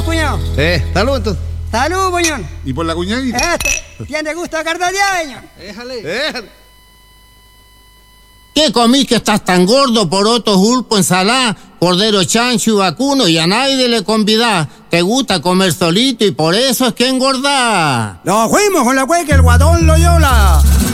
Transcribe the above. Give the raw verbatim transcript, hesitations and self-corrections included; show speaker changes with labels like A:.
A: cuñado.
B: Eh, salud entonces.
A: Salud, puñón.
C: ¿Y por la cuñadita?
A: Este, tiene gusto a cardadeño.
B: Déjale. Déjale.
D: ¿Qué comís que estás tan gordo? Porotos, pulpo, ensalada, cordero chancho y vacuno y a nadie le convidás? Te gusta comer solito y por eso es que engordás.
A: Nos fuimos con la cueca, el guatón Loyola.